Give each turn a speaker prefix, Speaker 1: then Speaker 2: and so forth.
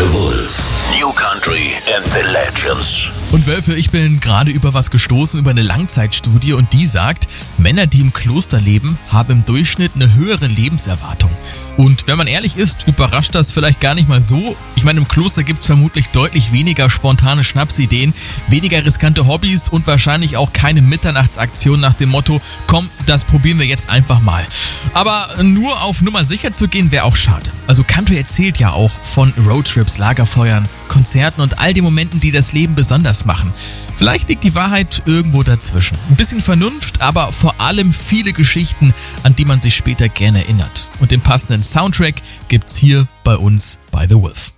Speaker 1: Wolf. New Country and the Legends.
Speaker 2: Und Wölfe, ich bin gerade über was gestoßen, über eine Langzeitstudie, und die sagt, Männer, die im Kloster leben, haben im Durchschnitt eine höhere Lebenserwartung. Und wenn man ehrlich ist, überrascht das vielleicht gar nicht mal so. Ich meine, im Kloster gibt es vermutlich deutlich weniger spontane Schnapsideen, weniger riskante Hobbys und wahrscheinlich auch keine Mitternachtsaktion nach dem Motto, komm, das probieren wir jetzt einfach mal. Aber nur auf Nummer sicher zu gehen, wäre auch schade. Also Country erzählt ja auch von Roadtrips, Lagerfeuern, Konzerten und all den Momenten, die das Leben besonders machen. Vielleicht liegt die Wahrheit irgendwo dazwischen. Ein bisschen Vernunft, aber vor allem viele Geschichten, an die man sich später gerne erinnert. Und den passenden Soundtrack gibt's hier bei uns bei The Wolf.